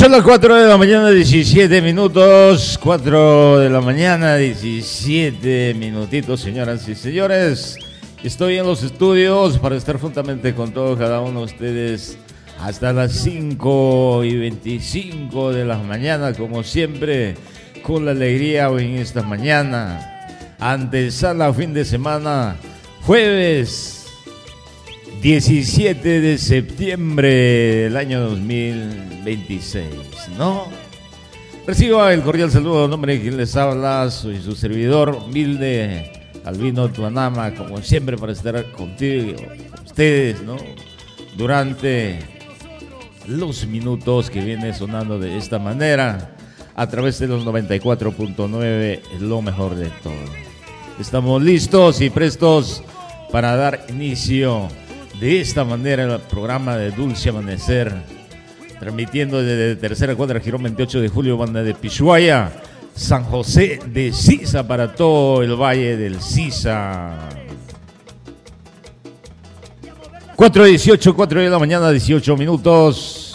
Son las 4 de la mañana, 17 minutos. 4 de la mañana, 17 minutitos, señoras y señores. Estoy en los estudios para estar juntamente con todos, cada uno de ustedes, hasta las 5:25 de la mañana, como siempre, con la alegría hoy en esta mañana. Antesala fin de semana, jueves 17 de septiembre del año 2026, ¿no? Reciba el cordial saludo en nombre de quien les habla, soy su servidor humilde, Albino Tuanama, como siempre, para estar contigo, con ustedes, ¿no? Durante los minutos que viene sonando de esta manera, a través de los 94.9, lo mejor de todo. Estamos listos y prestos para dar inicio de esta manera el programa de Dulce Amanecer, transmitiendo desde Tercera Cuadra, Girón 28 de Julio, Banda de Pishuaya, San José de Sisa, para todo el Valle del Sisa. 4:18, 4 de la mañana, 18 minutos.